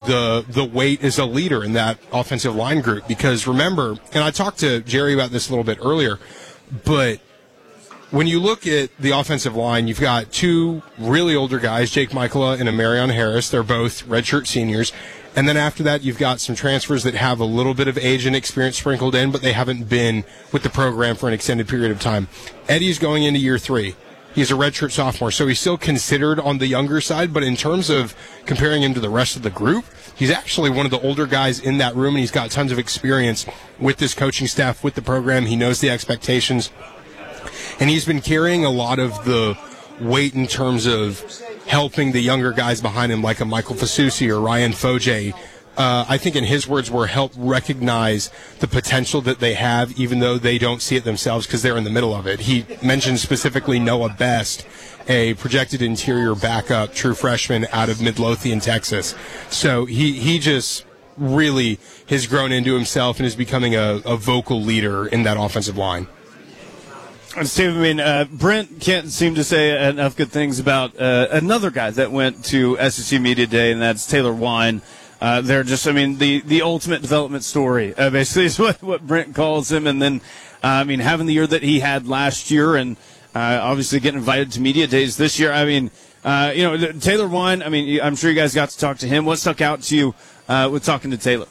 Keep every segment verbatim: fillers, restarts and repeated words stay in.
the the weight as a leader in that offensive line group. Because remember, and I talked to Jerry about this a little bit earlier, but when you look at the offensive line, you've got two really older guys, Jake Michaela and Amarion Harris. They're both redshirt seniors. And then after that, you've got some transfers that have a little bit of age and experience sprinkled in, but they haven't been with the program for an extended period of time. Eddie's going into year three. He's a redshirt sophomore, so he's still considered on the younger side, but in terms of comparing him to the rest of the group, he's actually one of the older guys in that room, and he's got tons of experience with this coaching staff, with the program. He knows the expectations. And he's been carrying a lot of the weight in terms of helping the younger guys behind him, like a Michael Fasusi or Ryan Foje. Uh, I think in his words were help recognize the potential that they have, even though they don't see it themselves because they're in the middle of it. He mentioned specifically Noah Best, a projected interior backup, true freshman out of Midlothian, Texas. So he, he just really has grown into himself and is becoming a, a vocal leader in that offensive line. Steve, I mean, uh, Brent can't seem to say enough good things about uh, another guy that went to S E C Media Day, and that's Taylor Wine. Uh, they're just, I mean, the, the ultimate development story, uh, basically, is what, what Brent calls him. And then, uh, I mean, having the year that he had last year and uh, obviously getting invited to Media Days this year. I mean, uh, you know, Taylor Wine, I mean, I'm sure you guys got to talk to him. What stuck out to you uh, with talking to Taylor?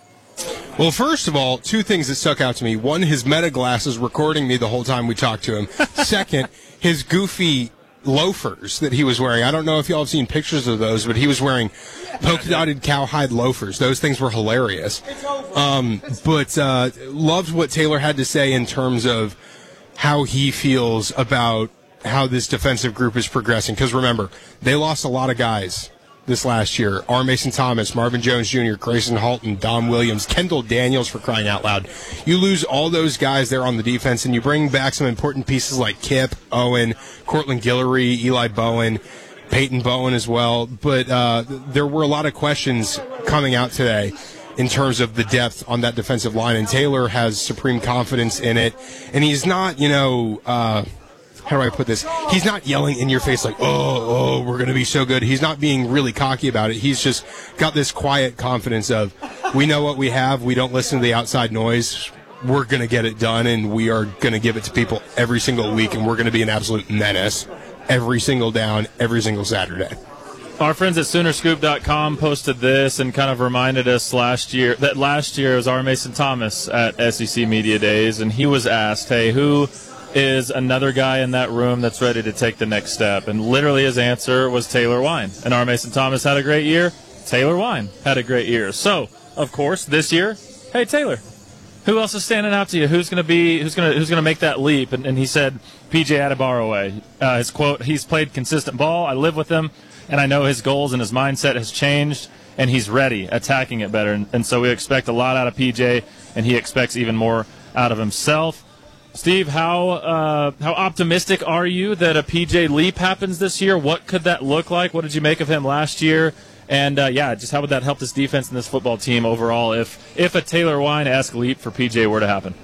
Well, first of all, two things that stuck out to me. One, his meta glasses recording me the whole time we talked to him. Second, his goofy loafers that he was wearing. I don't know if y'all have seen pictures of those, but he was wearing polka-dotted cowhide loafers. Those things were hilarious. Um, but uh, loved what Taylor had to say in terms of how he feels about how this defensive group is progressing. Because remember, they lost a lot of guys this last year. R. Mason Thomas, Marvin Jones Junior, Grayson Halton, Dom Williams, Kendall Daniels, for crying out loud. You lose all those guys there on the defense, and you bring back some important pieces like Kip, Owen, Cortland Guillory, Eli Bowen, Peyton Bowen as well. But uh, there were a lot of questions coming out today in terms of the depth on that defensive line, and Taylor has supreme confidence in it. And he's not, you know, uh, how do I put this? He's not yelling in your face like, oh, oh, we're going to be so good. He's not being really cocky about it. He's just got this quiet confidence of, we know what we have. We don't listen to the outside noise. We're going to get it done, and we are going to give it to people every single week, and we're going to be an absolute menace every single down, every single Saturday. Our friends at Sooner Scoop dot com posted this and kind of reminded us last year that last year was R. Mason Thomas at S E C Media Days, and he was asked, hey, who is another guy in that room that's ready to take the next step? And literally his answer was Taylor Wine. And R. Mason Thomas had a great year. Taylor Wine had a great year. So, of course, this year, hey, Taylor, who else is standing out to you? Who's going to be? Who's going to? Who's going to make that leap? And, and he said, P J Adebawore. Uh, his quote: "He's played consistent ball. I live with him, and I know his goals and his mindset has changed, and he's ready, attacking it better. And, and so we expect a lot out of P J, and he expects even more out of himself." Steve, how uh, how optimistic are you that a P J leap happens this year? What could that look like? What did you make of him last year? And, uh, yeah, just how would that help this defense and this football team overall if, if a Taylor Wine-esque leap for P J were to happen?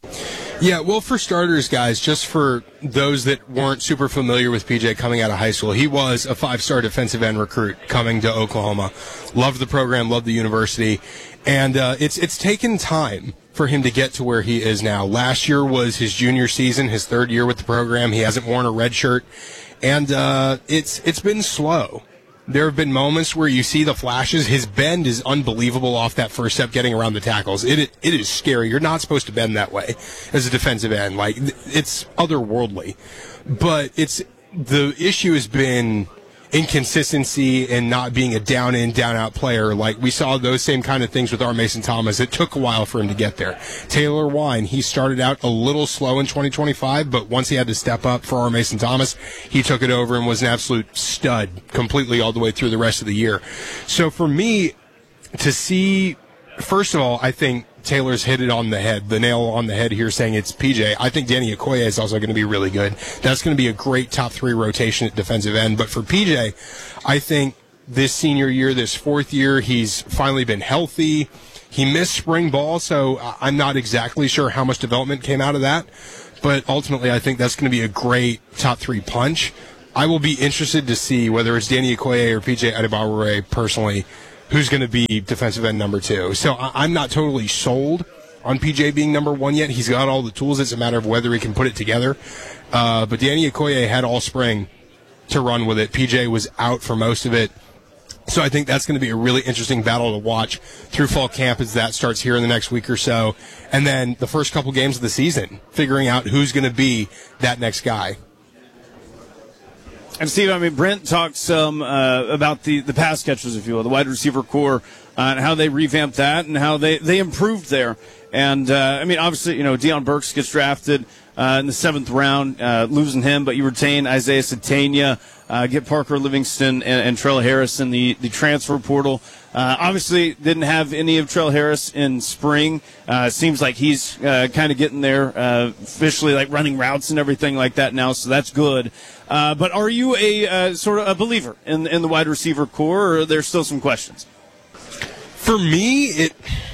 Yeah, well, for starters, guys, just for those that weren't super familiar with P J coming out of high school, he was a five-star defensive end recruit coming to Oklahoma. Loved the program, loved the university. And uh, it's it's taken time for him to get to where he is now. Last year was his junior season, his third year with the program. He hasn't worn a red shirt. And uh, it's it's been slow. There have been moments where you see the flashes. His bend is unbelievable off that first step, getting around the tackles. It it is scary. You're not supposed to bend that way as a defensive end. Like, it's otherworldly. But it's the issue has been inconsistency and not being a down-in, down-out player. Like, we saw those same kind of things with R. Mason Thomas. It took a while for him to get there. Taylor Wine, he started out a little slow in twenty twenty-five, but once he had to step up for R. Mason Thomas, he took it over and was an absolute stud completely all the way through the rest of the year. So for me, to see, first of all, I think Taylor's hit it on the head, the nail on the head here, saying it's P J. I think Danny Okoye is also going to be really good. That's going to be a great top three rotation at defensive end. But for P J, I think this senior year, this fourth year, he's finally been healthy. He missed spring ball, so I'm not exactly sure how much development came out of that. But ultimately, I think that's going to be a great top three punch. I will be interested to see whether it's Danny Okoye or P J Adebawore personally, who's going to be defensive end number two. So I, I'm not totally sold on P J being number one yet. He's got all the tools. It's a matter of whether he can put it together. Uh, but Danny Okoye had all spring to run with it. P J was out for most of it. So I think that's going to be a really interesting battle to watch through fall camp as that starts here in the next week or so. And then the first couple games of the season, figuring out who's going to be that next guy. And Steve, I mean, Brent talked some uh, about the, the pass catchers, if you will, the wide receiver core, uh, and how they revamped that and how they, they improved there. And, uh, I mean, obviously, you know, Deion Burks gets drafted uh, in the seventh round, uh, losing him, but you retain Isaiah Satania, uh, get Parker Livingston and, and Trell Harris in the, the transfer portal. Uh, obviously, didn't have any of Trell Harris in spring. Uh, seems like he's uh, kind of getting there, uh, officially, like running routes and everything like that now, so that's good. Uh, but are you a uh, sort of a believer in, in the wide receiver core, or are there still some questions? For me, it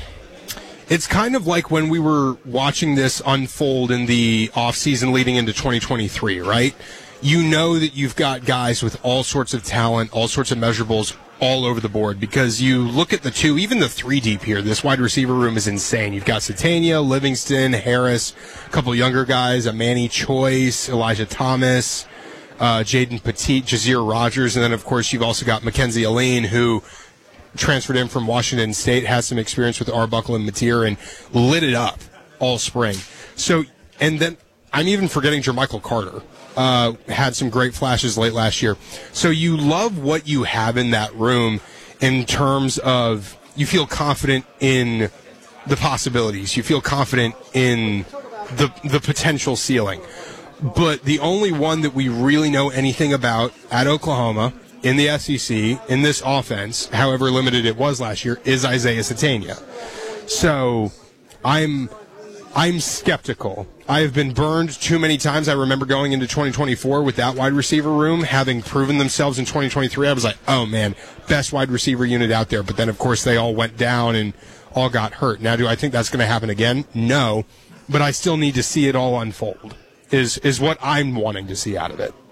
it's kind of like when we were watching this unfold in the offseason leading into twenty twenty-three, right? You know that you've got guys with all sorts of talent, all sorts of measurables all over the board, because you look at the two, even the three deep here, this wide receiver room is insane. You've got Satania, Livingston, Harris, a couple younger guys, a Manny Choice, Elijah Thomas, uh, Jaden Petit, Jazir Rogers, and then, of course, you've also got Mackenzie Aline, who transferred in from Washington State, has some experience with Arbuckle and Mateer, and lit it up all spring. So, and then I'm even forgetting Jermichael Carter. Uh, had some great flashes late last year. So you love what you have in that room in terms of you feel confident in the possibilities. You feel confident in the the potential ceiling. But the only one that we really know anything about at Oklahoma, in the S E C, in this offense, however limited it was last year, is Isaiah Satania. So I'm I'm skeptical. I have been burned too many times. I remember going into twenty twenty-four with that wide receiver room, having proven themselves in twenty twenty-three. I was like, oh, man, best wide receiver unit out there. But then, of course, they all went down and all got hurt. Now, do I think that's going to happen again? No. But I still need to see it all unfold, is, is what I'm wanting to see out of it.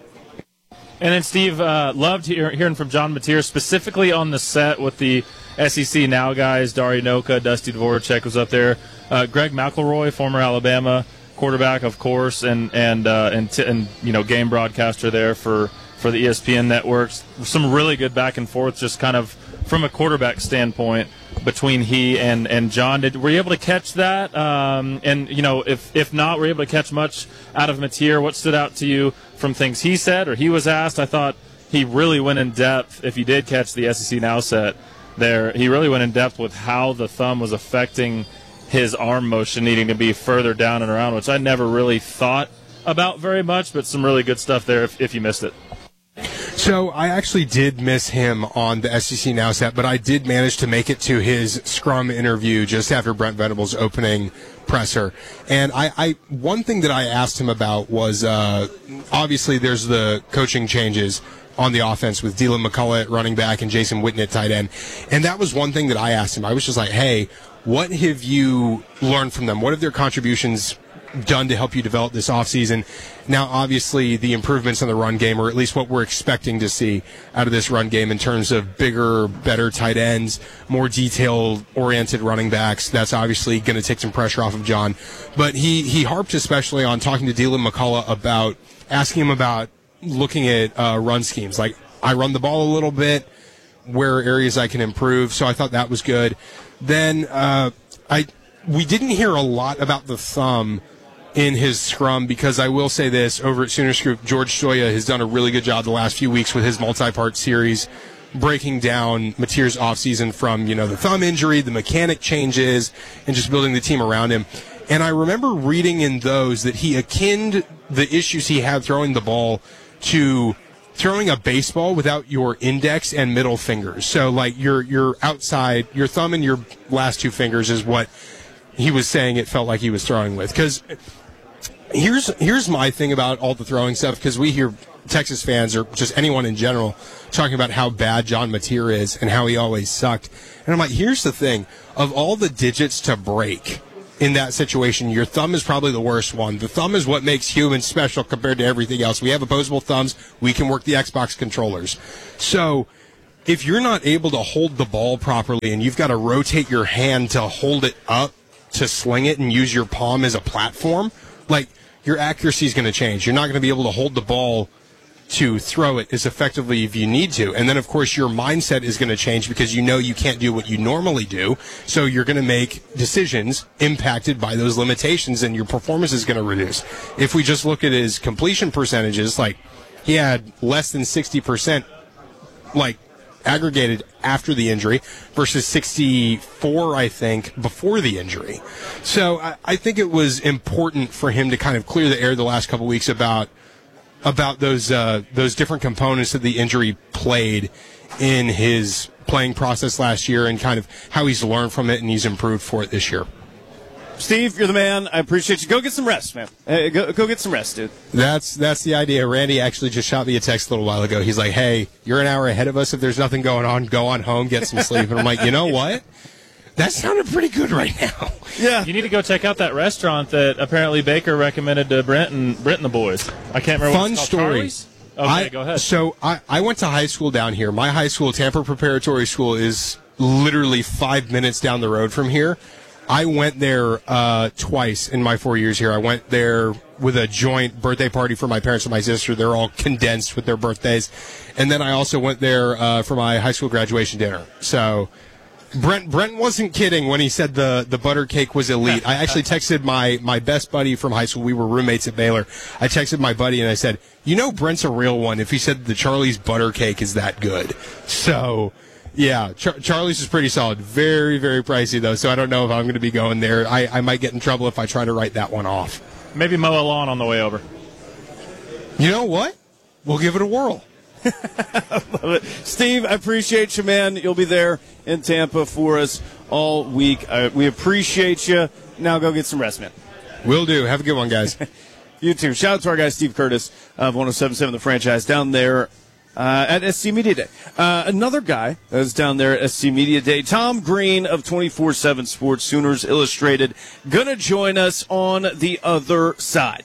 And then, Steve, uh, loved hear, hearing from John Mateer, specifically on the set with the S E C Now guys. Dari Noka, Dusty Dvoracek was up there. Uh, Greg McElroy, former Alabama quarterback, of course, and and uh, and, t- and you know game broadcaster there for, for the E S P N networks. Some really good back and forth, just kind of from a quarterback standpoint between he and, and John. Did were you able to catch that? Um, and you know, if if not, were you able to catch much out of Mateer? What stood out to you from things he said or he was asked? I thought he really went in depth. If you did catch the S E C Now set there, he really went in depth with how the thumb was affecting his arm motion needing to be further down and around, which I never really thought about very much, but some really good stuff there if, if you missed it. So I actually did miss him on the S E C Now set, but I did manage to make it to his scrum interview just after Brent Venables' opening presser. And I, I one thing that I asked him about was uh, obviously there's the coaching changes on the offense with Dylan McCullough at running back and Jason Witten at tight end. And that was one thing that I asked him. I was just like, hey, what have you learned from them? What have their contributions done to help you develop this offseason? Now, obviously, the improvements in the run game, or at least what we're expecting to see out of this run game in terms of bigger, better tight ends, more detail-oriented running backs, that's obviously going to take some pressure off of John. But he, he harped especially on talking to Dylan McCullough about, asking him about looking at uh, run schemes. Like, I run the ball a little bit, where are areas I can improve, so I thought that was good. Then uh, I we didn't hear a lot about the thumb in his scrum, because I will say this, over at Sooner Scoop, George Stoya has done a really good job the last few weeks with his multi-part series, breaking down Mateer's offseason from, you know, the thumb injury, the mechanic changes, and just building the team around him. And I remember reading in those that he akined the issues he had throwing the ball to throwing a baseball without your index and middle fingers. So, like, your your outside, your thumb and your last two fingers is what he was saying it felt like he was throwing with. Because here's, here's my thing about all the throwing stuff, because we hear Texas fans, or just anyone in general, talking about how bad John Mateer is and how he always sucked. And I'm like, here's the thing. Of all the digits to break in that situation, your thumb is probably the worst one. The thumb is what makes humans special compared to everything else. We have opposable thumbs. We can work the Xbox controllers. So if you're not able to hold the ball properly and you've got to rotate your hand to hold it up to sling it and use your palm as a platform, like, your accuracy is going to change. You're not going to be able to hold the ball to throw it as effectively if you need to. And then, of course, your mindset is going to change because you know you can't do what you normally do. So you're going to make decisions impacted by those limitations, and your performance is going to reduce. If we just look at his completion percentages, like, he had less than sixty percent, like, aggregated after the injury versus sixty-four, I think, before the injury. So I, I think it was important for him to kind of clear the air the last couple of weeks about about those uh, those different components that the injury played in his playing process last year and kind of how he's learned from it and he's improved for it this year. Steve, you're the man. I appreciate you. Go get some rest, man. Hey, go, go get some rest, dude. That's that's the idea. Randy actually just shot me a text a little while ago. He's like, hey, you're an hour ahead of us. If there's nothing going on, go on home, get some sleep. And I'm like, you know what? That sounded pretty good right now. Yeah. You need to go check out that restaurant that apparently Baker recommended to Brent and, Brent and the boys. I can't remember Fun what it's story. called. Charlie's? Okay, I, go ahead. So I, I went to high school down here. My high school, Tampa Preparatory School, is literally five minutes down the road from here. I went there uh, twice in my four years here. I went there with a joint birthday party for my parents and my sister. They're all condensed with their birthdays. And then I also went there uh, for my high school graduation dinner. So Brent Brent wasn't kidding when he said the, the butter cake was elite. I actually texted my, my best buddy from high school. We were roommates at Baylor. I texted my buddy and I said, you know Brent's a real one if he said the Charlie's butter cake is that good. So... yeah, Char- Charlie's is pretty solid. Very, very pricey, though, so I don't know if I'm going to be going there. I, I might get in trouble if I try to write that one off. Maybe mow a lawn on the way over. You know what? We'll give it a whirl. Steve, I appreciate you, man. You'll be there in Tampa for us all week. Uh, we appreciate you. Now go get some rest, man. Will do. Have a good one, guys. You too. Shout out to our guy, Steve Curtis of one oh seven point seven The Franchise down there Uh, at S C Media Day. Uh, another guy that's down there at S C Media Day, Tom Green of twenty-four seven Sports, Sooners Illustrated, gonna join us on the other side.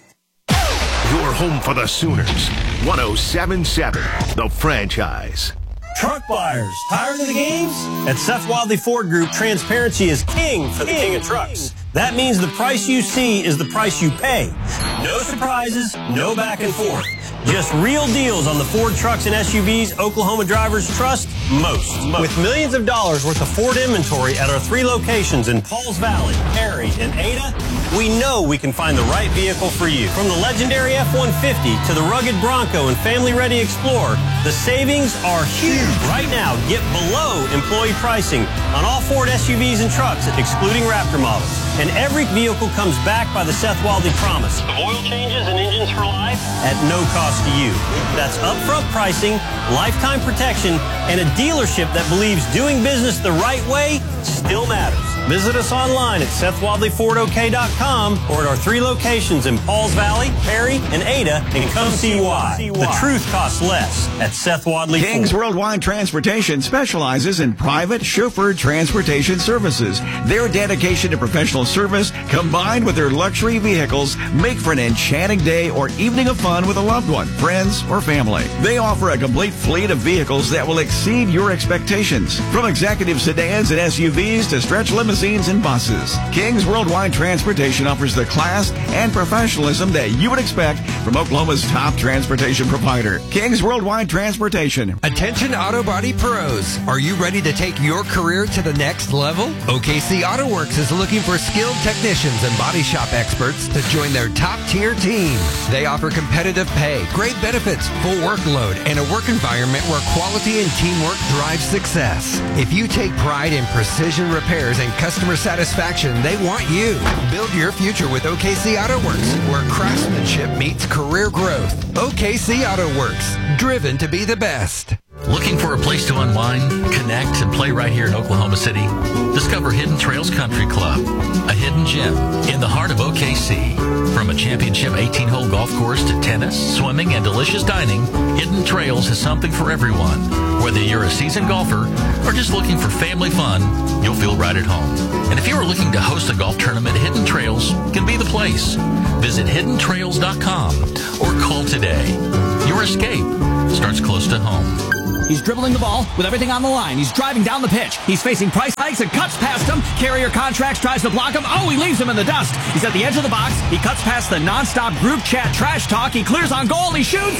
Your home for the Sooners, one oh seven point seven The Franchise. Truck buyers, tired of the games? At Seth Wadley Ford Group, transparency is king for the king of trucks. That means the price you see is the price you pay. No surprises, no back and forth. Just real deals on the Ford trucks and S U Vs Oklahoma drivers trust most. most. With millions of dollars worth of Ford inventory at our three locations in Pauls Valley, Perry, and Ada, we know we can find the right vehicle for you. From the legendary F one fifty to the rugged Bronco and family-ready Explorer, the savings are huge. Right now, get below employee pricing on all Ford S U Vs and trucks, excluding Raptor models. And every vehicle comes back by the Seth Wadley promise of oil changes and engines for life at no cost to you. That's upfront pricing, lifetime protection, and a dealership that believes doing business the right way still matters. Visit us online at Seth Wadley Ford O K dot com or at our three locations in Pauls Valley, Perry, and Ada, and come see why. The truth costs less at Seth Wadley Ford. Kings Worldwide Transportation specializes in private chauffeured transportation services. Their dedication to professional service combined with their luxury vehicles make for an enchanting day or evening of fun with a loved one, friends, or family. They offer a complete fleet of vehicles that will exceed your expectations. From executive sedans and S U Vs to stretch limousines and buses, Kings Worldwide Transportation offers the class and professionalism that you would expect from Oklahoma's top transportation provider, Kings Worldwide Transportation. Attention Auto Body pros. Are you ready to take your career to the next level? O K C Auto Works is looking for skilled technicians and body shop experts to join their top-tier team. They offer competitive pay, great benefits, full workload, and a work environment where quality and teamwork drive success. If you take pride in precision repairs and customer satisfaction, they want you. Build your future with O K C Auto Works, where craftsmanship meets career growth. O K C Auto Works, driven to be the best. Looking for a place to unwind, connect, and play right here in Oklahoma City? Discover Hidden Trails Country Club, a hidden gem in the heart of O K C. From a championship eighteen-hole golf course to tennis, swimming, and delicious dining, Hidden Trails has something for everyone. Whether you're a seasoned golfer or just looking for family fun, you'll feel right at home. And if you are looking to host a golf tournament, Hidden Trails can be the place. Visit hidden trails dot com or call today. Your escape starts close to home. He's dribbling the ball with everything on the line. He's driving down the pitch. He's facing price hikes and cuts past him. Carrier Contracts tries to block him. Oh, he leaves him in the dust. He's at the edge of the box. He cuts past the nonstop group chat trash talk. He clears on goal. He shoots.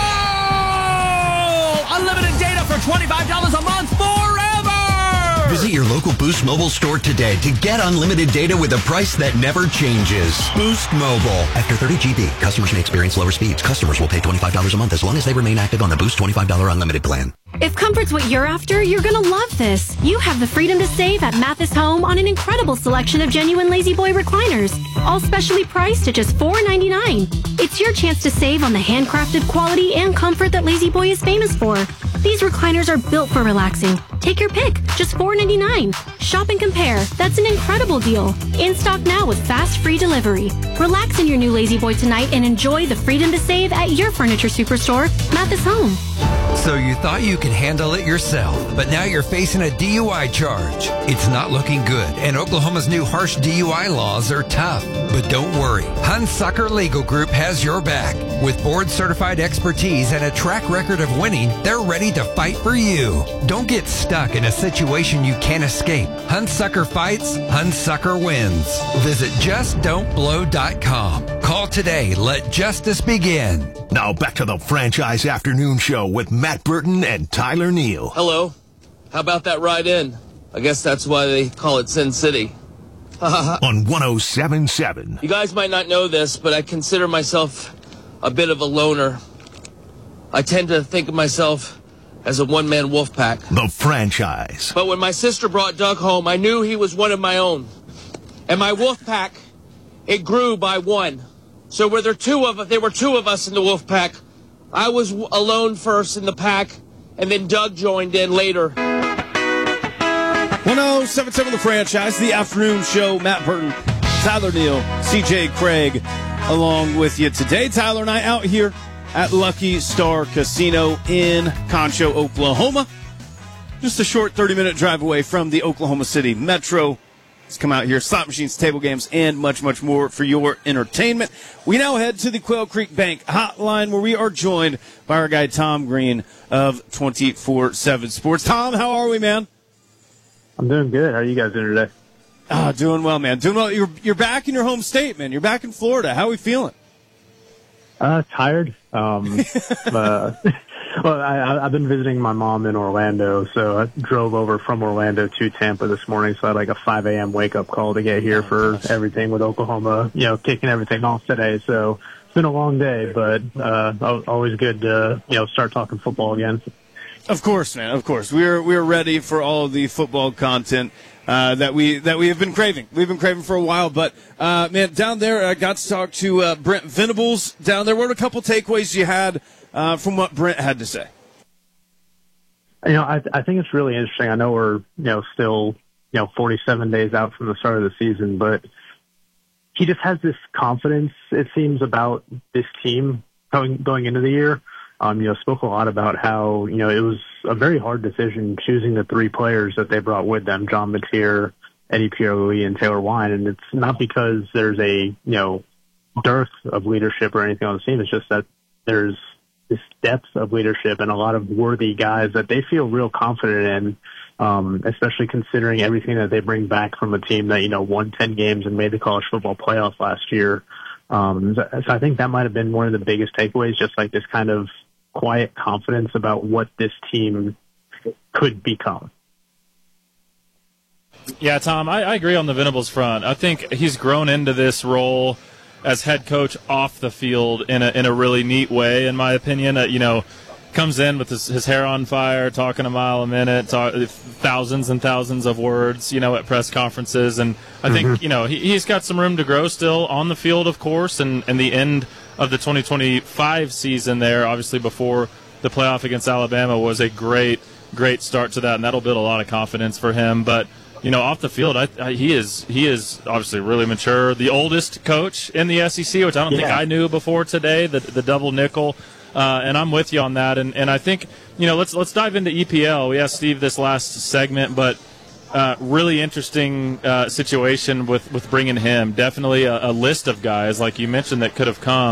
Goal! Unlimited data for twenty-five dollars a month forever! Visit your local Boost Mobile store today to get unlimited data with a price that never changes. Boost Mobile. After thirty gigabytes, customers may experience lower speeds. Customers will pay twenty-five dollars a month as long as they remain active on the Boost twenty-five dollars unlimited plan. If comfort's what you're after, you're gonna love this. You have the freedom to save at Mathis Home on an incredible selection of genuine Lazy Boy recliners, all specially priced at just four ninety-nine. It's your chance to save on the handcrafted quality and comfort that Lazy Boy is famous for. These recliners are built for relaxing. Take your pick, just four ninety-nine. Shop and compare. That's an incredible deal. In stock now with fast free delivery. Relax in your new Lazy Boy tonight and enjoy the freedom to save at your furniture superstore, Mathis Home. So you thought you could handle it yourself, but now you're facing a D U I charge. It's not looking good, and Oklahoma's new harsh D U I laws are tough. But don't worry, Hunsucker Legal Group has your back. With board-certified expertise and a track record of winning, they're ready to fight for you. Don't get stuck in a situation you can't escape. Hunsucker fights, Hunsucker wins. Visit just don't blow dot com. Call today. Let justice begin. Now back to the Franchise Afternoon Show with Matt Burton and Tyler Neal. Hello. How about that ride in? I guess that's why they call it Sin City. On one oh seven point seven. You guys might not know this, but I consider myself a bit of a loner. I tend to think of myself as a one-man wolf pack. The Franchise. But when my sister brought Doug home, I knew he was one of my own. And my wolf pack, it grew by one. So were there two of us, there were two of us in the wolf pack. I was alone first in the pack, and then Doug joined in later. one oh seven point seven The Franchise, the afternoon show. Matt Burton, Tyler Neal, C J Craig, along with you today. Tyler and I out here at Lucky Star Casino in Concho, Oklahoma. Just a short thirty-minute drive away from the Oklahoma City Metro. Let's come out here, slot machines, table games, and much, much more for your entertainment. We now head to the Quail Creek Bank hotline, where we are joined by our guy Tom Green of twenty-four seven Sports. Tom, how are we, man? I'm doing good. How are you guys doing today? Ah, doing well, man. Doing well. You're you're back in your home state, man. You're back in Florida. How are we feeling? Uh, tired. Um, uh, well, I, I've been visiting my mom in Orlando, so I drove over from Orlando to Tampa this morning. So I had like a five a.m. wake up call to get here for everything with Oklahoma, you know, kicking everything off today. So it's been a long day, but uh, always good to, you know, start talking football again. Of course, man. Of course, we're we're ready for all of the football content uh, that we that we have been craving. We've been craving for a while. But uh, man, down there, I got to talk to uh, Brent Venables down there. What are a couple takeaways you had uh, from what Brent had to say? You know, I I think it's really interesting. I know we're you know still you know forty-seven days out from the start of the season, but he just has this confidence, it seems, about this team going going into the year. Um, you know, spoke a lot about how, you know, it was a very hard decision choosing the three players that they brought with them, John Mateer, Eddie Pierre-Louis, and Taylor Wine. And it's not because there's a, you know, dearth of leadership or anything on the team. It's just that there's this depth of leadership and a lot of worthy guys that they feel real confident in, um, especially considering everything that they bring back from a team that, you know, won ten games and made the college football playoff last year. Um, so, so I think that might have been one of the biggest takeaways, just like this kind of quiet confidence about what this team could become. Yeah, Tom, I, I agree on the Venables front. I think he's grown into this role as head coach off the field in a in a really neat way, in my opinion. Uh, you know, comes in with his, his hair on fire, talking a mile a minute, talk, thousands and thousands of words, you know, at press conferences. And I think, mm-hmm. you know, he, he's got some room to grow still on the field, of course, and, and the end of the twenty twenty-five season there, obviously before the playoff against Alabama, was a great, great start to that, and that'll build a lot of confidence for him. But, you know, off the field, I, I, he is he is obviously really mature. The oldest coach in the S E C, which I don't yeah. think I knew before today, the, the double nickel. Uh, and I'm with you on that. And, and I think, you know, let's let's dive into E P L. We asked Steve this last segment, but uh, really interesting uh, situation with, with bringing him. Definitely a, a list of guys, like you mentioned, that could have come,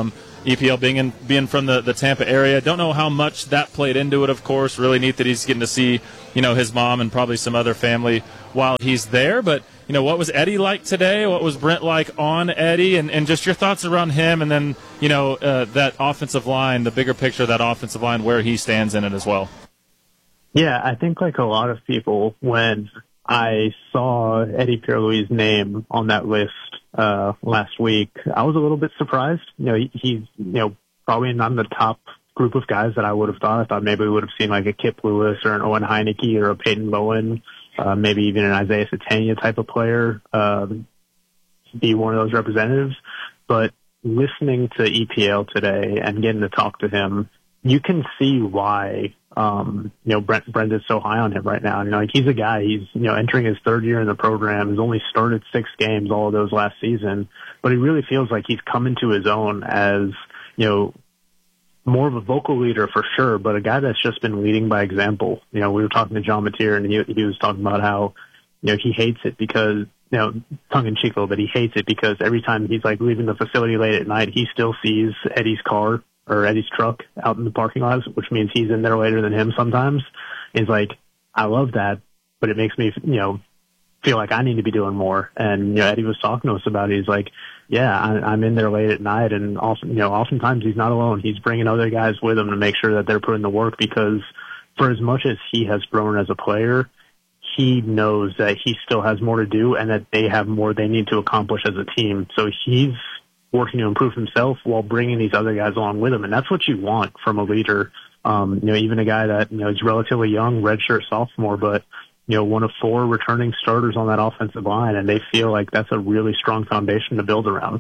E P L being in, being from the, the Tampa area. Don't know how much that played into it, of course. Really neat that he's getting to see, you know, his mom and probably some other family while he's there. But, you know, what was Eddie like today? What was Brent like on Eddie? And, and just your thoughts around him and then, you know, uh, that offensive line, the bigger picture of that offensive line, where he stands in it as well. Yeah, I think like a lot of people, when I saw Eddie Pierre-Louis' name on that list uh last week, I was a little bit surprised. You know, he, he's, you know, probably not in the top group of guys that I would have thought. I thought maybe we would have seen like a Kip Lewis or an Owen Heineke or a Peyton Bowen, uh, maybe even an Isaiah Satania type of player, um, be one of those representatives. But listening to E P L today and getting to talk to him, you can see why, um, you know, Brent, Brent is so high on him right now. You know, like he's a guy, he's, you know, entering his third year in the program. He's only started six games, all of those last season, but he really feels like he's come into his own as, you know, more of a vocal leader for sure, but a guy that's just been leading by example. You know, we were talking to John Mateer and he, he was talking about how, you know, he hates it because, you know, tongue in cheek a little bit, he hates it because every time he's like leaving the facility late at night, he still sees Eddie's car or Eddie's truck out in the parking lot, which means he's in there later than him sometimes. He's like, I love that, but it makes me, you know, feel like I need to be doing more. And, you know, Eddie was talking to us about it. He's like, yeah, I, I'm in there late at night, and often, you know, oftentimes he's not alone. He's bringing other guys with him to make sure that they're putting the work, because for as much as he has grown as a player, he knows that he still has more to do and that they have more they need to accomplish as a team. So he's working to improve himself while bringing these other guys along with him. And that's what you want from a leader. Um, you know, even a guy that, you know, is relatively young, redshirt sophomore, but, you know, one of four returning starters on that offensive line, and they feel like that's a really strong foundation to build around.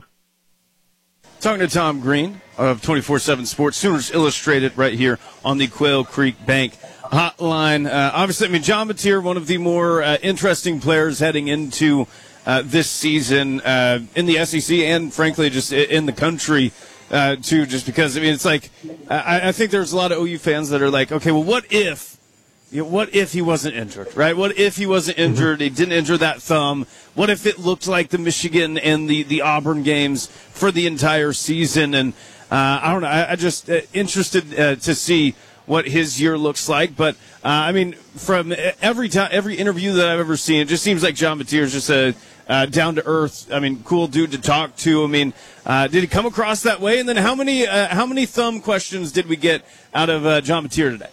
Talking to Tom Green of twenty-four seven Sports, Sooners Illustrated, right here on the Quail Creek Bank hotline. Uh, obviously, I mean, John Mateer, one of the more uh, interesting players heading into uh, this season uh, in the S E C and, frankly, just in the country, uh, too, just because, I mean, it's like, I, I think there's a lot of O U fans that are like, okay, well, what if, you know, what if he wasn't injured, right? What if he wasn't injured? He didn't injure that thumb. What if it looked like the Michigan and the, the Auburn games for the entire season? And uh, I don't know. I, I just uh, interested uh, to see what his year looks like. But uh, I mean, from every time, every interview that I've ever seen, it just seems like John Mateer is just a uh, down to earth. I mean, cool dude to talk to. I mean, uh, did he come across that way? And then how many uh, how many thumb questions did we get out of uh, John Mateer today?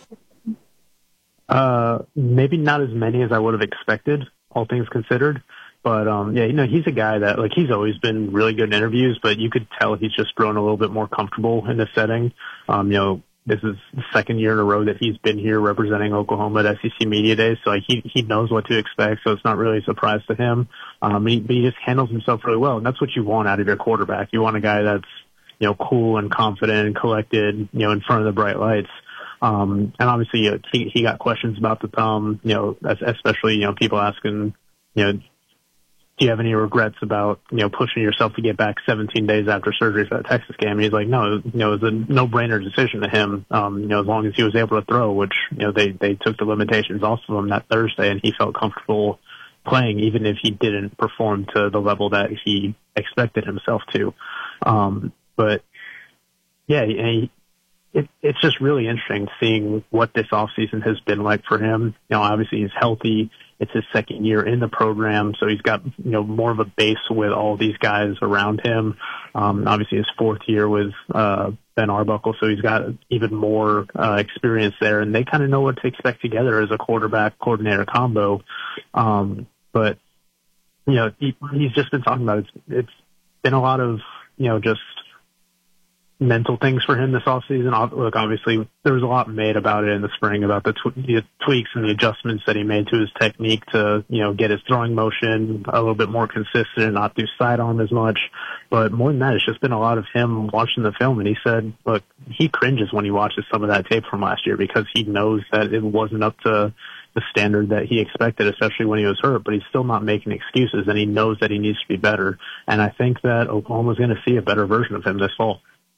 Uh, maybe not as many as I would have expected, all things considered. But, um, yeah, you know, he's a guy that, like, he's always been really good in interviews, but you could tell he's just grown a little bit more comfortable in this setting. Um, you know, this is the second year in a row that he's been here representing Oklahoma at S E C Media Days, so, like, he, he knows what to expect, so it's not really a surprise to him. Um, he, but he just handles himself really well, and that's what you want out of your quarterback. You want a guy that's, you know, cool and confident and collected, you know, in front of the bright lights. Um, and obviously, you know, he, he got questions about the thumb, you know, especially, you know, people asking, you know, do you have any regrets about, you know, pushing yourself to get back seventeen days after surgery for that Texas game? And he's like, no, you know, it was a no-brainer decision to him, um, you know, as long as he was able to throw, which, you know, they, they took the limitations off of him that Thursday, and he felt comfortable playing even if he didn't perform to the level that he expected himself to. Um, but, yeah, he, It, it's just really interesting seeing what this offseason has been like for him. You know, obviously he's healthy. It's his second year in the program, so he's got, you know, more of a base with all these guys around him. Um, obviously his fourth year with uh, Ben Arbuckle, so he's got even more uh, experience there, and they kind of know what to expect together as a quarterback coordinator combo. Um, but, you know, he, he's just been talking about it. It's, it's been a lot of, you know, just mental things for him this offseason. Look, obviously, there was a lot made about it in the spring about the, tw- the tweaks and the adjustments that he made to his technique to, you know, get his throwing motion a little bit more consistent and not do sidearm as much. But more than that, it's just been a lot of him watching the film. And he said, look, he cringes when he watches some of that tape from last year because he knows that it wasn't up to the standard that he expected, especially when he was hurt, but he's still not making excuses, and he knows that he needs to be better. And I think that Oklahoma's going to see a better version of him this fall.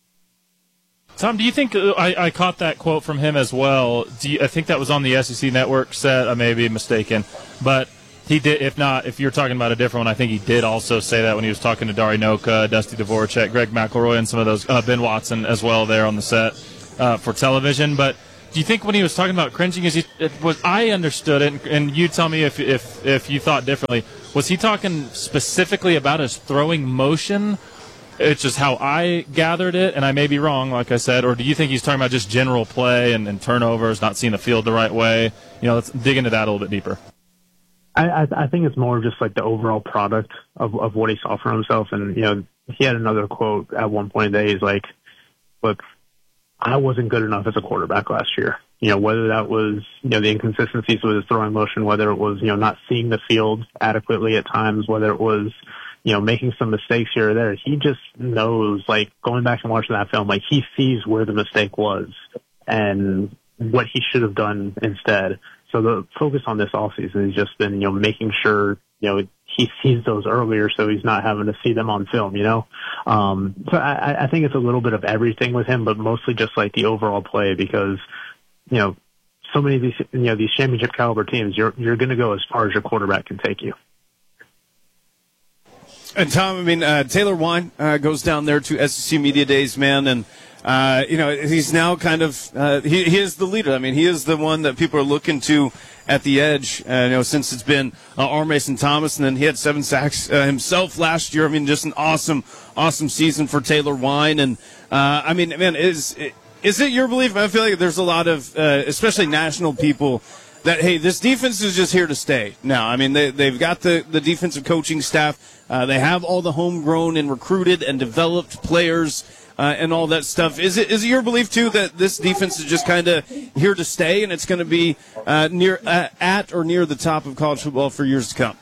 Tom, do you think uh, I, I caught that quote from him as well? Do you, I think that was on the S E C Network set. I may be mistaken, but he did. If not, if you're talking about a different one, I think he did also say that when he was talking to Dari Noka, Dusty Dvorak, Greg McElroy, and some of those, uh, Ben Watson as well there on the set uh, for television. But do you think when he was talking about cringing, is he, it was I understood it, and you tell me if if if you thought differently? Was he talking specifically about his throwing motion? It's just how I gathered it, and I may be wrong, like I said. Or do you think he's talking about just general play and, and turnovers, not seeing the field the right way? You know, let's dig into that a little bit deeper. I, I, I think it's more just like the overall product of, of what he saw for himself. And, you know, he had another quote at one point that he's like, look, I wasn't good enough as a quarterback last year. You know, whether that was, you know, the inconsistencies with his throwing motion, whether it was, you know, not seeing the field adequately at times, whether it was, you know, making some mistakes here or there. He just knows, like, going back and watching that film, like, he sees where the mistake was and what he should have done instead. So the focus on this offseason has just been, you know, making sure, you know, he sees those earlier so he's not having to see them on film, you know? Um, so I, I think it's a little bit of everything with him, but mostly just, like, the overall play because, you know, so many of these, you know, these championship caliber teams, you're, you're going to go as far as your quarterback can take you. And Tom, I mean, uh, Taylor Wine uh, goes down there to S E C Media Days, man, and uh, you know he's now kind of uh, he, he is the leader. I mean, he is the one that people are looking to at the edge. Uh, you know, since it's been uh, R. Mason Thomas, and then he had seven sacks uh, himself last year. I mean, just an awesome, awesome season for Taylor Wine. And uh, I mean, man, is is it your belief? I feel like there's a lot of, uh, especially national people, that, hey, this defense is just here to stay now. I mean, they, they've got the, the defensive coaching staff. Uh, they have all the homegrown and recruited and developed players uh, and all that stuff. Is it is it your belief, too, that this defense is just kind of here to stay and it's going to be uh, near uh, at or near the top of college football for years to come?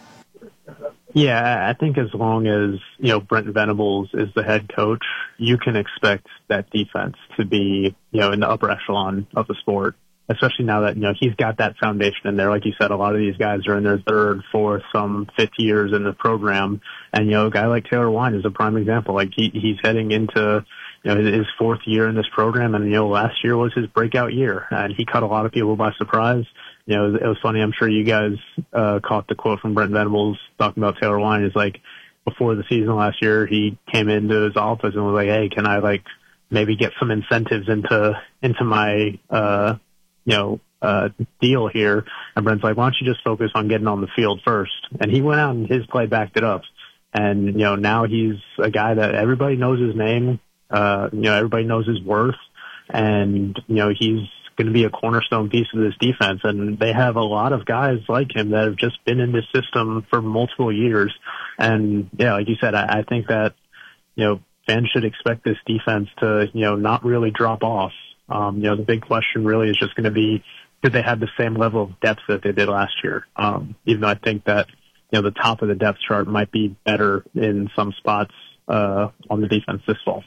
Yeah, I think as long as, you know, Brent Venables is the head coach, you can expect that defense to be, you know, in the upper echelon of the sport. Especially now that, you know, he's got that foundation in there. Like you said, a lot of these guys are in their third, fourth, some fifth years in the program. And, you know, a guy like Taylor Wine is a prime example. Like, he, he's heading into, you know, his fourth year in this program. And, you know, last year was his breakout year. And he caught a lot of people by surprise. You know, it was funny. I'm sure you guys uh, caught the quote from Brent Venables talking about Taylor Wine. It's like, before the season last year, he came into his office and was like, hey, can I, like, maybe get some incentives into into my uh you know, uh, deal here. And Brent's like, why don't you just focus on getting on the field first? And he went out and his play backed it up. And, you know, now he's a guy that everybody knows his name. Uh, you know, everybody knows his worth. And, you know, he's going to be a cornerstone piece of this defense. And they have a lot of guys like him that have just been in this system for multiple years. And, yeah, like you said, I, I think that, you know, fans should expect this defense to, you know, not really drop off. Um, you know, the big question really is just going to be, did they have the same level of depth that they did last year? Um, even though I think that, you know, the top of the depth chart might be better in some spots uh, on the defense this fall.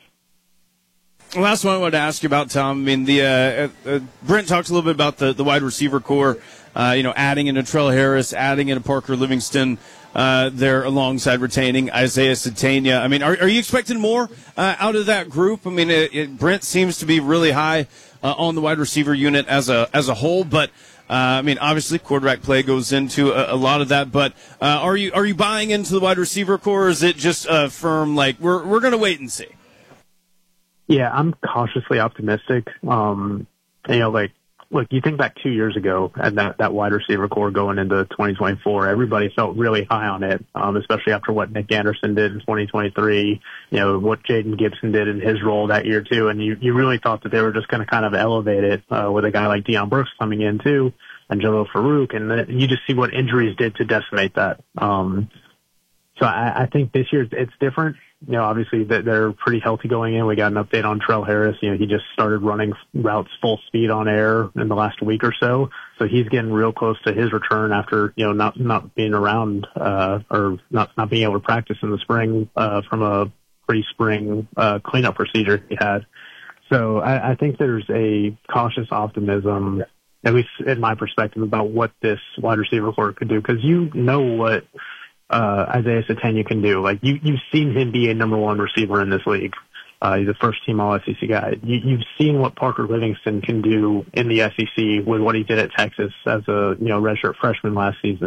Last one I wanted to ask you about, Tom. I mean, the uh, uh, Brent talked a little bit about the, the wide receiver core, uh, you know, adding in Trell Harris, adding in Parker Livingston uh, there alongside retaining Isaiah Satania. I mean, are, are you expecting more uh, out of that group? I mean, it, it, Brent seems to be really high uh, on the wide receiver unit as a as a whole, but uh, I mean, obviously, quarterback play goes into a, a lot of that. But uh, are you are you buying into the wide receiver core, or is it just a firm like we're we're going to wait and see? Yeah, I'm cautiously optimistic. Um, you know, like, look, you think back two years ago and that, that wide receiver core going into twenty twenty-four, everybody felt really high on it, um, especially after what Nick Anderson did in twenty twenty-three, you know, what Jaden Gibson did in his role that year too. And you, you really thought that they were just going to kind of elevate it, uh, with a guy like Deion Brooks coming in too and Jalil Farouk. And then you just see what injuries did to decimate that. Um, so I, I think this year it's different. You know, obviously they're pretty healthy going in. We got an update on Trell Harris. You know, he just started running routes full speed on air in the last week or so. So he's getting real close to his return after, you know, not, not being around, uh, or not, not being able to practice in the spring, uh, from a pre-spring, uh, cleanup procedure he had. So I, I think there's a cautious optimism, at least in my perspective, about what this wide receiver core could do. Cause you know what, Uh, Isaiah Satania can do. Like, you, you've seen him be a number one receiver in this league. Uh, he's a first team All S E C guy. You, you've seen what Parker Livingston can do in the S E C with what he did at Texas as a, you know, redshirt freshman last season.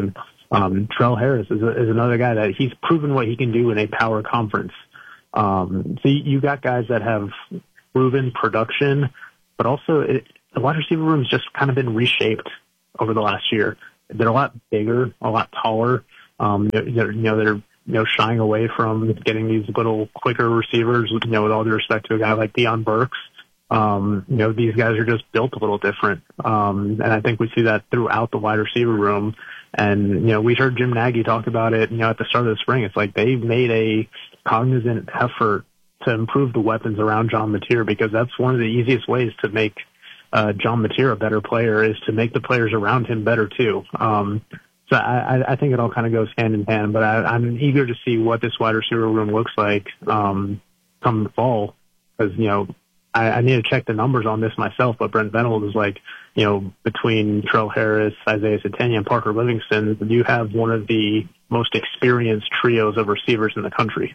Um, Trell Harris is, a, is another guy that he's proven what he can do in a power conference. Um, so you, you got guys that have proven production, but also it, the wide receiver room's just kind of been reshaped over the last year. They're a lot bigger, a lot taller. Um, they're, you know, they're, you know, shying away from getting these little quicker receivers, you know, with all due respect to a guy like Deion Burks. Um, you know, these guys are just built a little different. Um, and I think we see that throughout the wide receiver room. And, you know, we heard Jim Nagy talk about it, you know, at the start of the spring. It's like they've made a cognizant effort to improve the weapons around John Mateer, because that's one of the easiest ways to make uh, John Mateer a better player, is to make the players around him better too. Um, so I, I think it all kind of goes hand in hand, but I, I'm eager to see what this wide receiver room looks like um, come the fall, because, you know, I, I need to check the numbers on this myself, but Brent Venables is like, you know, between Trell Harris, Isaiah Satania, and Parker Livingston, you have one of the most experienced trios of receivers in the country.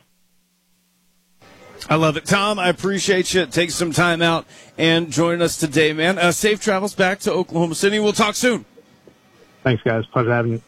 I love it. Tom, I appreciate you taking some time out and joining us today, man. Uh, safe travels back to Oklahoma City. We'll talk soon. Thanks, guys. Pleasure having you.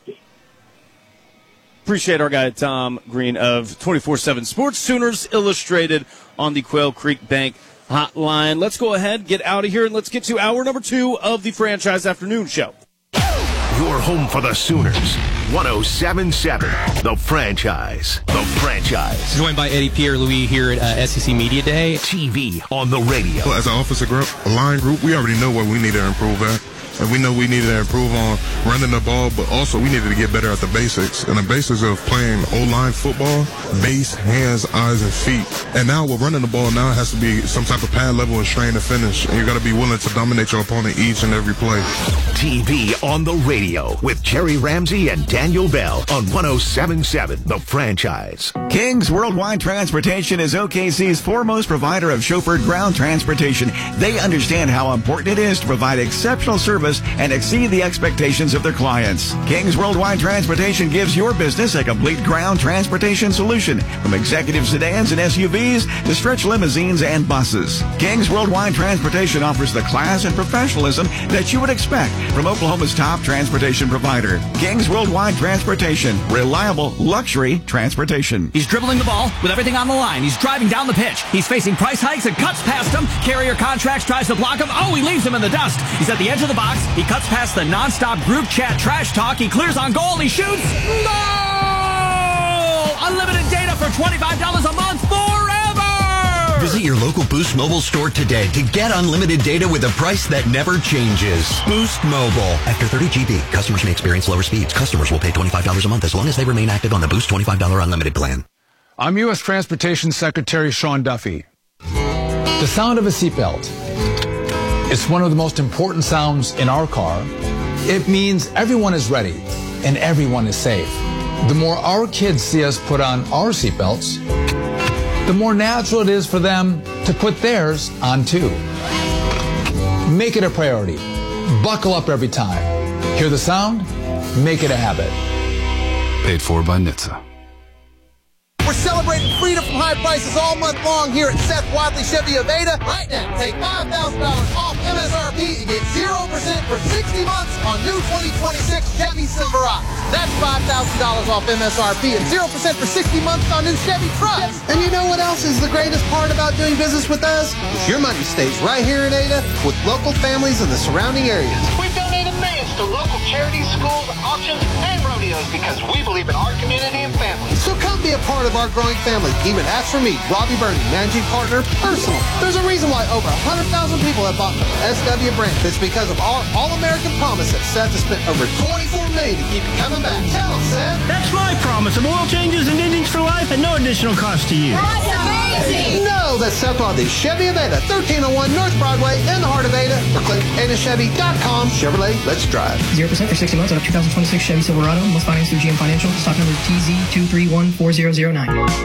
Appreciate our guy, Tom Green of twenty-four seven Sports, Sooners Illustrated on the Quail Creek Bank Hotline. Let's go ahead, get out of here, and let's get to hour number two of the Franchise Afternoon Show. Your home for the Sooners. one oh seven point seven, The Franchise. The Franchise. Joined by Eddie Pierre-Louis here at uh, S E C Media Day. T V on the radio. Well, as an offensive group, a line group, we already know what we need to improve at. And we know we needed to improve on running the ball, but also we needed to get better at the basics. And the basics of playing O-line football, base, hands, eyes, and feet. And now with running the ball, now it has to be some type of pad level and strain to finish. And you got to be willing to dominate your opponent each and every play. T V on the radio with Jerry Ramsey and Daniel Bell on one oh seven point seven, The Franchise. King's Worldwide Transportation is O K C's foremost provider of chauffeured ground transportation. They understand how important it is to provide exceptional service and exceed the expectations of their clients. King's Worldwide Transportation gives your business a complete ground transportation solution, from executive sedans and S U Vs to stretch limousines and buses. King's Worldwide Transportation offers the class and professionalism that you would expect from Oklahoma's top transportation provider. King's Worldwide Transportation, reliable luxury transportation. He's dribbling the ball with everything on the line. He's driving down the pitch. He's facing price hikes and cuts past him. Carrier Contracts tries to block him. Oh, he leaves him in the dust. He's at the edge of the box. He cuts past the nonstop group chat trash talk. He clears on goal. He shoots. Goal! Unlimited data for twenty-five dollars a month forever! Visit your local Boost Mobile store today to get unlimited data with a price that never changes. Boost Mobile. After thirty gigabytes, customers may experience lower speeds. Customers will pay twenty-five dollars a month as long as they remain active on the Boost twenty-five dollars unlimited plan. I'm U S Transportation Secretary Sean Duffy. The sound of a seatbelt. It's one of the most important sounds in our car. It means everyone is ready and everyone is safe. The more our kids see us put on our seatbelts, the more natural it is for them to put theirs on too. Make it a priority. Buckle up every time. Hear the sound? Make it a habit. Paid for by N H T S A. We're celebrating freedom from high prices all month long here at Seth Wadley Chevy of Ada. Right now, take five thousand dollars off M S R P and get zero percent for sixty months on new twenty twenty-six Chevy Silverado. That's five thousand dollars off M S R P and zero percent for sixty months on new Chevy trucks. And you know what else is the greatest part about doing business with us? Is your money stays right here in Ada with local families in the surrounding areas. We've donated millions to local charities, schools, auctions, and rodeos because we believe in our community and family. So come be a part of our growing family. Even ask for me, Robbie Burney, managing partner, personal. There's a reason why over one hundred thousand people have bought from the S W brand. It's because of our all-American promise that Seth has spent over twenty-four million dollars to keep you coming back. Tell them, Seth. That's my promise of oil changes and engines for life at no additional cost to you. That's amazing. No, that's Seth Wadley, Chevy of Ada, thirteen oh one North Broadway in the heart of Ada. Or click ada chevy dot com. Chevrolet, let's drive. zero percent for sixty months on a two thousand twenty-six Chevy Silverado. Most financed through G M Financial. Stock number T Z two three one four zero zero nine.